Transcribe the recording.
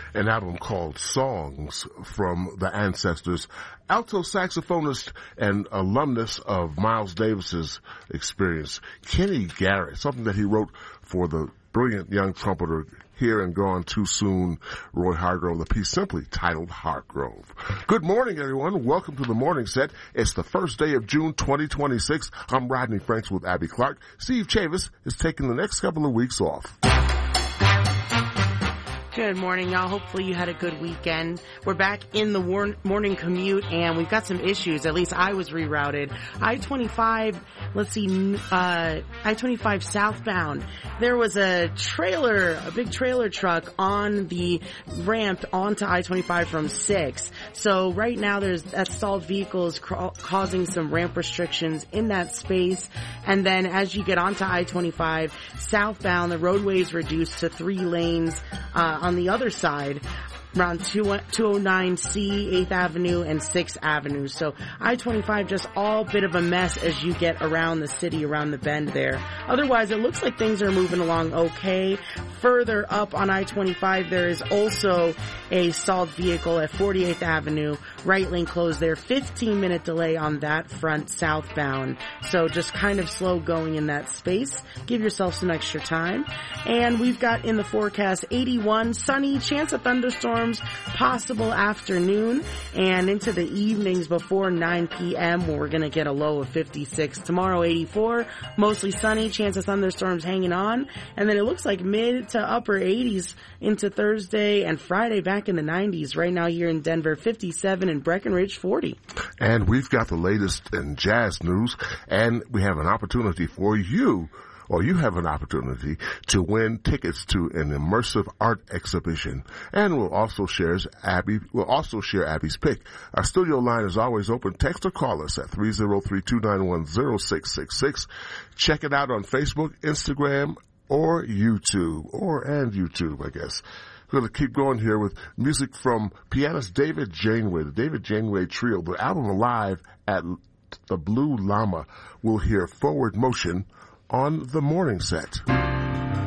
an album called Songs from the Ancestors. Alto saxophonist and alumnus of Miles Davis's experience, Kenny Garrett, something that he wrote for the brilliant young trumpeter here and gone too soon, Roy Hargrove, the piece simply titled Hargrove. Good morning, everyone. Welcome to the morning set. It's the first day of June 2026. I'm Rodney Franks with Abby Clark. Steve Chavis is taking the next couple of weeks off. Good morning, y'all. Hopefully you had a good weekend. We're back in the morning commute, and we've got some issues. At least I was rerouted. I-25, I-25 southbound. There was a big trailer truck on the ramp onto I-25 from 6. So right now there's stalled vehicles causing some ramp restrictions in that space. And then as you get onto I-25 southbound, the roadway is reduced to 3 lanes, on the other side, around 209C, 8th Avenue, and 6th Avenue. So I-25 just all bit of a mess as you get around the city, around the bend there. Otherwise, it looks like things are moving along okay. Further up on I-25, there is also a stalled vehicle at 48th Avenue, right lane closed there. 15-minute delay on that front southbound. So just kind of slow going in that space. Give yourself some extra time. And we've got in the forecast 81, sunny, chance of thunderstorms, possible afternoon, and into the evenings before 9 p.m. where we're going to get a low of 56. Tomorrow 84, mostly sunny, chance of thunderstorms hanging on. And then it looks like mid to upper 80s into Thursday and Friday back in the 90s. Right now here in Denver, 57, and Breckenridge 40. And we've got the latest in jazz news, and we have an opportunity for you, or you have an opportunity to win tickets to an immersive art exhibition. And we'll also share Abby's pick. Our studio line is always open. Text or call us at 303-291-0666. Check it out on Facebook, Instagram, or YouTube, YouTube, I guess. We're going to keep going here with music from pianist David Janeway, the David Janeway Trio. The album Alive at the Blue Llama. We'll hear Forward Motion on the morning set.